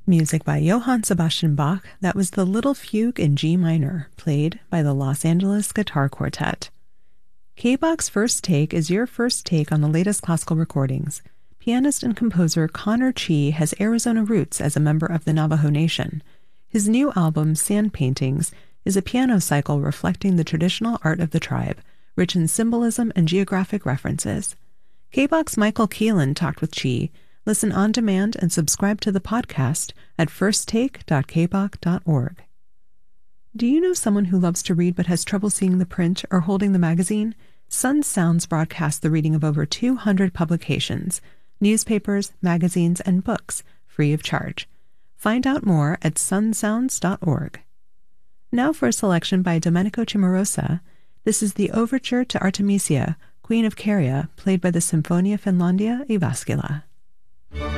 Music by Johann Sebastian Bach. That was the Little Fugue in G minor, played by the Los Angeles Guitar Quartet. K-Bach's First Take is your first take on the latest classical recordings. Pianist and composer Connor Chi has Arizona roots as a member of the Navajo Nation. His new album, Sand Paintings, is a piano cycle reflecting the traditional art of the tribe, rich in symbolism and geographic references. K-Bach's Michael Keelan talked with Chi. Listen on demand and subscribe to the podcast at firsttake.kbach.org. Do you know someone who loves to read but has trouble seeing the print or holding the magazine? Sun Sounds broadcasts the reading of over 200 publications, newspapers, magazines, and books, free of charge. Find out more at sunsounds.org. Now for a selection by Domenico Cimarosa. This is the Overture to Artemisia, Queen of Caria, played by the Sinfonia Finlandia e Vascula.